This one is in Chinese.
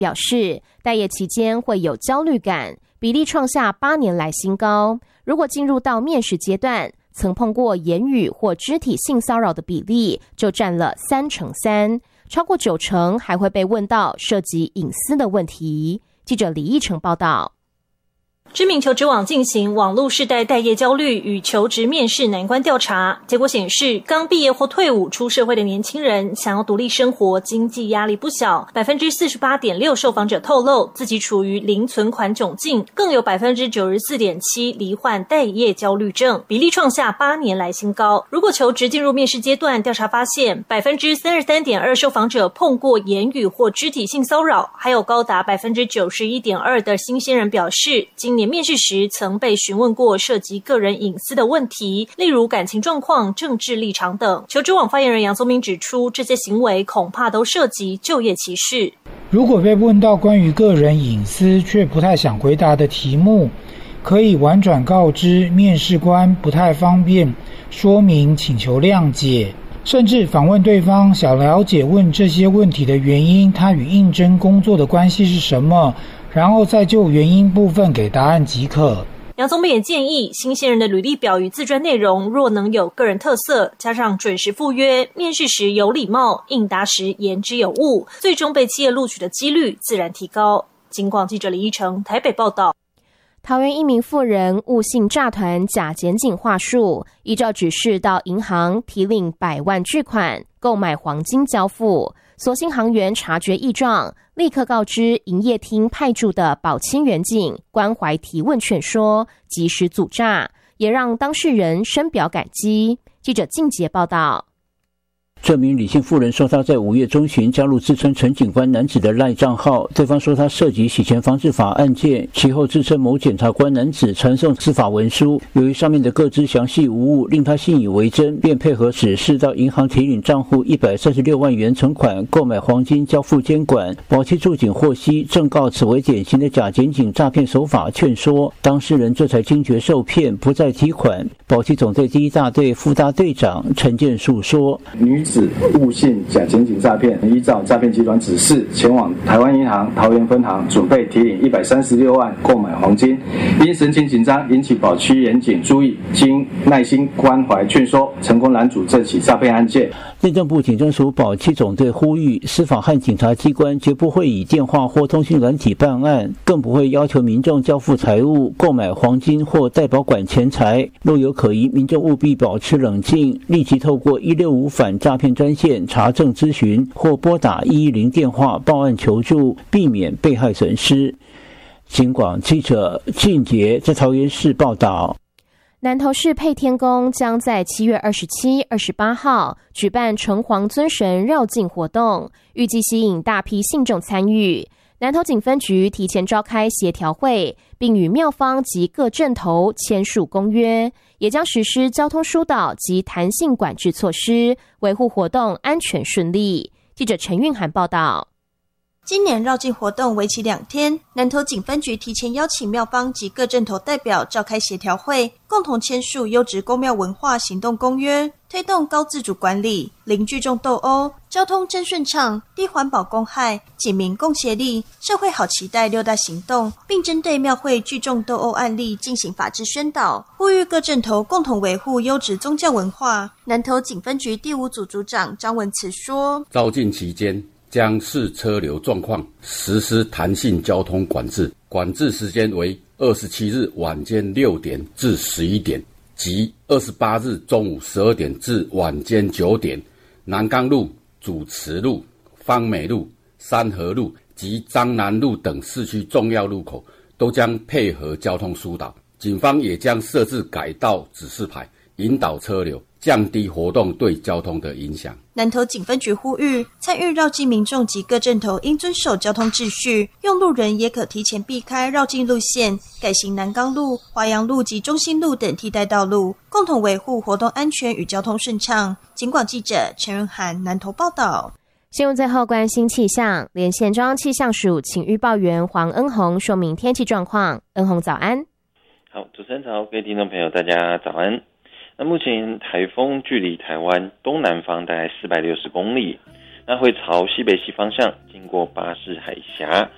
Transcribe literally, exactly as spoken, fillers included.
表示，待业期间会有焦虑感，比例创下八年来新高。如果进入到面试阶段，曾碰过言语或肢体性骚扰的比例就占了三成三，超过九成还会被问到涉及隐私的问题。记者李义成报道。 知名求职网进行网络世代待业焦虑与求职面试难关调查，结果显示，刚毕业或退伍出社会的年轻人想要独立生活，经济压力不小。百分之四十八点六受访者透露自己处于零存款窘境，更有百分之九十四点七罹患待业焦虑症，比例创下八年来新高。如果求职进入面试阶段，调查发现，百分之三十三点二受访者碰过言语或肢体性骚扰，还有高达百分之九十一点二的新鲜人表示，今年面试时曾被询问过涉及个人隐私的问题，例如感情状况、政治立场等。求职网发言人杨宗明指出，这些行为恐怕都涉及就业歧视。 如果被问到关于个人隐私却不太想回答的题目，可以婉转告知面试官不太方便说明，请求谅解。甚至访问对方，想了解问这些问题的原因，他与应征工作的关系是什么，然后再就原因部分给答案即可。 杨宗明也建议，新鲜人的履历表与自传内容若能有个人特色，加上准时赴约，面试时有礼貌，应答时言之有物，最终被企业录取的几率自然提高。警广记者李一成台北报道。 桃园一名妇人误信诈团假检警话术，依照指示到银行提领百万巨款，购买黄金交付。所幸行员察觉异状，立刻告知营业厅派驻的保清员警，关怀提问劝说，及时阻诈，也让当事人深表感激。记者静杰报道。 这名李姓妇人说，她在五月中旬加入自称陈警官男子的赖账号，对方说他涉及洗钱防治法案件，其后自称某检察官男子传送司法文书，由于上面的各资详细无误，令他信以为真，便配合指示到银行提领账户一百三十六万元存款，购买黄金交付监管。保期驻警获悉，正告此为典型的假检警诈骗手法，劝说当事人这才惊觉受骗，不再提款。保期总队第一大队副大队长陈建树说， 女子误信假检警诈骗，依照诈骗集团指示前往台湾银行桃园分行，准备提领一百三十六万购买黄金。因神情紧张，引起保区员警注意，经耐心关怀劝说，成功拦阻这起诈骗案件。 内政部警政署保期总队呼吁，司法和警察机关绝不会以电话或通讯软体办案，更不会要求民众交付财物、购买黄金或代保管钱财。若有可疑，民众务必保持冷静，立即透过一六五反诈骗专线查证咨询，或拨打一一零电话报案求助，避免被害损失。警广记者俊杰在桃园市报道。 南投市配天宫将在七月二十七、二十八号举办城隍尊神绕境活动，预计吸引大批信众参与。南投警分局提前召开协调会，并与庙方及各镇头签署公约，也将实施交通疏导及弹性管制措施，维护活动安全顺利。记者陈韵涵报道。 今年绕境活动为期两天，南投警分局提前邀请庙方及各镇头代表召开协调会，共同签署优质公庙文化行动公约，推动高自主管理、零聚众斗殴、交通真顺畅、低环保公害、警民共协力、社会好期待六大行动，并针对庙会聚众斗殴案例进行法制宣导，呼吁各镇头共同维护优质宗教文化。南投警分局第五组组长张文慈说， 绕境期间将视车流状况实施弹性交通管制，管制时间为二十七日晚间六点至十一点及二十八日中午十二点至晚间九点。南港路、主慈路、芳美路、三和路及彰南路等市区重要路口都将配合交通疏导，警方也将设置改道指示牌，引导车流，降低活动对交通的影响。 南投警分局呼吁，参与绕境民众及各镇头应遵守交通秩序，用路人也可提前避开绕境路线，改行南港路、华阳路及中心路等替代道路，共同维护活动安全与交通顺畅。警广记者陈润涵南投报道。 新闻最后关心气象，连线中央气象署请预报员黄恩宏说明天气状况。恩宏早安。 好，主持人早，各位听众朋友大家早安。那目前台风距离台湾东南方大概四百六十公里，那会朝西北西方向经过巴士海峡，